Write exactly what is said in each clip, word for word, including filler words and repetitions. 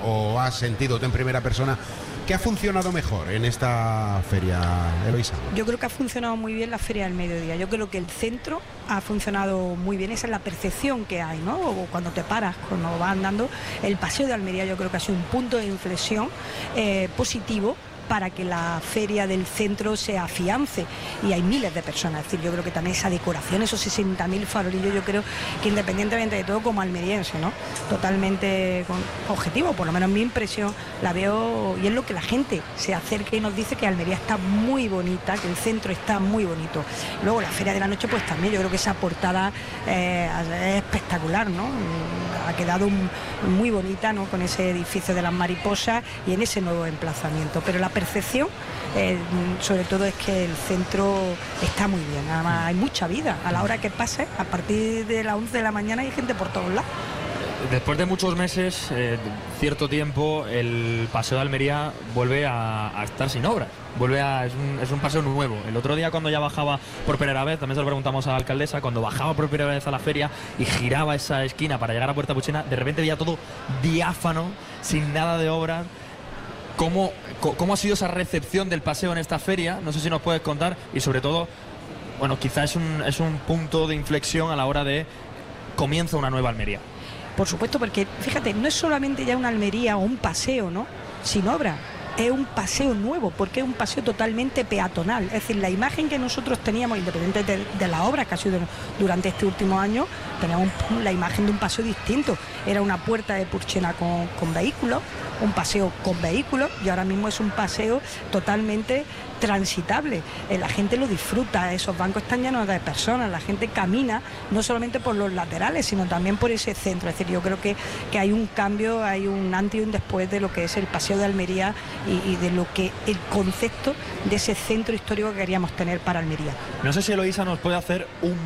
o has sentido tú en primera persona, ¿qué ha funcionado mejor en esta feria, Eloisa? Yo creo que ha funcionado muy bien la Feria del Mediodía. Yo creo que el centro ha funcionado muy bien. Esa es la percepción que hay, ¿no? O cuando te paras, cuando vas andando. El Paseo de Almería yo creo que ha sido un punto de inflexión eh, positivo para que la feria del centro se afiance, y hay miles de personas. Es decir, yo creo que también esa decoración, esos sesenta mil farolillos, yo creo que independientemente de todo, como almeriense, ¿no? Totalmente con objetivo, por lo menos mi impresión la veo, y es lo que la gente se acerca y nos dice, que Almería está muy bonita, que el centro está muy bonito. Luego la feria de la noche, pues también yo creo que esa portada eh, es espectacular, ¿no? Ha quedado un, muy bonita, ¿no? Con ese edificio de las mariposas y en ese nuevo emplazamiento, pero la percepción eh, sobre todo es que el centro está muy bien. Además hay mucha vida a la hora que pase. A partir de las once de la mañana hay gente por todos lados. Después de muchos meses, eh, cierto tiempo, el Paseo de Almería vuelve a, a estar sin obras. Vuelve a, es un, es un paseo nuevo. El otro día, cuando ya bajaba por primera vez, también se lo preguntamos a la alcaldesa, cuando bajaba por primera vez a la feria y giraba esa esquina para llegar a Puerta Puchena, de repente veía todo diáfano, sin nada de obras. ¿Cómo, ¿Cómo ha sido esa recepción del paseo en esta feria? No sé si nos puedes contar, y sobre todo, bueno, quizás es un, es un punto de inflexión a la hora de comienza una nueva Almería. Por supuesto, porque fíjate, no es solamente ya una Almería o un paseo, ¿no? Sin obra. Es un paseo nuevo, porque es un paseo totalmente peatonal. Es decir, la imagen que nosotros teníamos, independiente de, de la obra que ha sido durante este último año, teníamos la imagen de un paseo distinto. Era una puerta de Purchena con, con vehículos, un paseo con vehículos, y ahora mismo es un paseo totalmente transitable. Eh, la gente lo disfruta, esos bancos están llenos de personas, la gente camina no solamente por los laterales, sino también por ese centro. Es decir, yo creo que, que hay un cambio, hay un antes y un después de lo que es el Paseo de Almería y, y de lo que el concepto de ese centro histórico que queríamos tener para Almería. No sé si Eloisa nos puede hacer un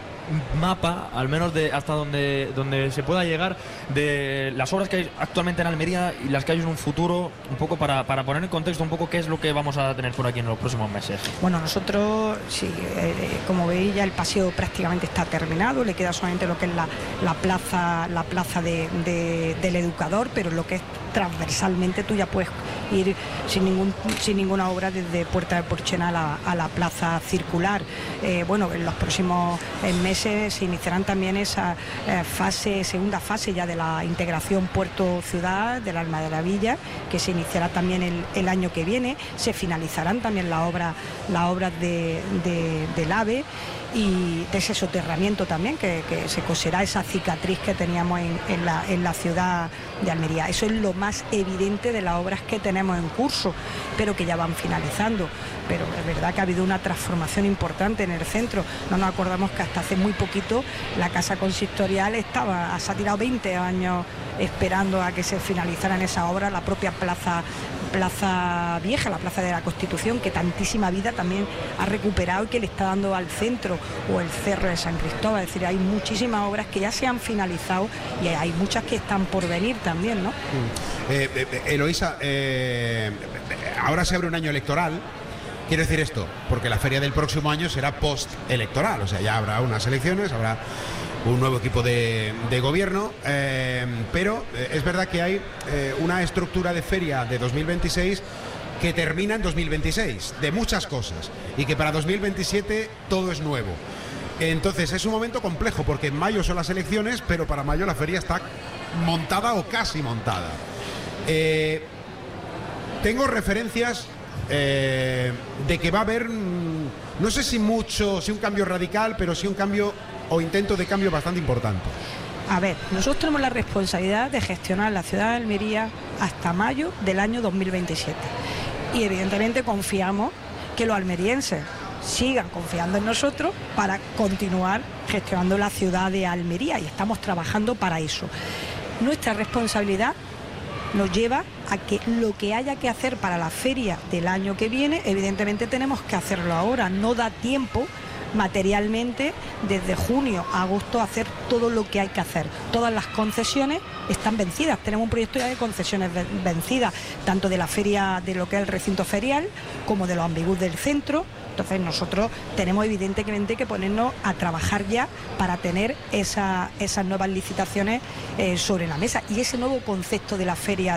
mapa, al menos de hasta donde, donde se pueda llegar, de las obras que hay actualmente en Almería y las que hay en un futuro, un poco para, para poner en contexto un poco qué es lo que vamos a tener por aquí en los próximos meses. Bueno, nosotros, sí, eh, como veis, ya el paseo prácticamente está terminado, le queda solamente lo que es la, la plaza, la plaza de, de, del educador, pero lo que es transversalmente tú ya puedes ir sin ningún sin ninguna obra desde Puerta de Purchena a la, a la plaza circular. Eh, bueno, en los próximos eh, meses se iniciarán también esa eh, fase, segunda fase ya de la integración puerto-ciudad del Alma de la Villa, que se iniciará también el, el año que viene. Se finalizarán también las obras las obras de, de, del AVE y de ese soterramiento también, que, que se coserá esa cicatriz que teníamos en, en, la, en la ciudad de Almería. Eso es lo más evidente de las obras que tenemos en curso, pero que ya van finalizando. Pero es verdad que ha habido una transformación importante en el centro. No nos acordamos que hasta hace muy poquito la casa consistorial estaba, se ha tirado veinte años esperando a que se finalizaran esas obras, la propia plaza Plaza Vieja, la Plaza de la Constitución, que tantísima vida también ha recuperado y que le está dando al centro, o el Cerro de San Cristóbal. Es decir, hay muchísimas obras que ya se han finalizado y hay muchas que están por venir también, ¿no? Eh, eh, Eloisa, eh, ahora se abre un año electoral. Quiero decir esto, porque la feria del próximo año será post-electoral, o sea, ya habrá unas elecciones, habrá un nuevo equipo de, de gobierno, eh, pero eh, es verdad que hay eh, una estructura de feria de dos mil veintiséis que termina en dos mil veintiséis, de muchas cosas, y que para dos mil veintisiete todo es nuevo. Entonces es un momento complejo, porque en mayo son las elecciones, pero para mayo la feria está montada o casi montada. Eh, tengo referencias eh, de que va a haber, no sé si mucho, si un cambio radical, pero sí un cambio o intento de cambio bastante importante. A ver, nosotros tenemos la responsabilidad de gestionar la ciudad de Almería hasta mayo del año dos mil veintisiete. Y evidentemente confiamos que los almerienses sigan confiando en nosotros para continuar gestionando la ciudad de Almería, y estamos trabajando para eso. Nuestra responsabilidad nos lleva a que lo que haya que hacer para la feria del año que viene, evidentemente tenemos que hacerlo ahora. No da tiempo materialmente desde junio a agosto hacer todo lo que hay que hacer. Todas las concesiones están vencidas. Tenemos un proyecto ya de concesiones vencidas, tanto de la feria, de lo que es el recinto ferial, como de los ambigús del centro. Entonces nosotros tenemos evidentemente que ponernos a trabajar ya para tener esa, esas nuevas licitaciones eh, sobre la mesa, y ese nuevo concepto de la feria